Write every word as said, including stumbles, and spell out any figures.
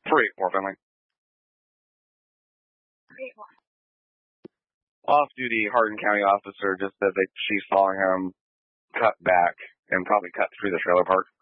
three eight four, Finley. three eight four. Off-duty Hardin County officer just said that she saw him cut back and probably cut through the trailer park.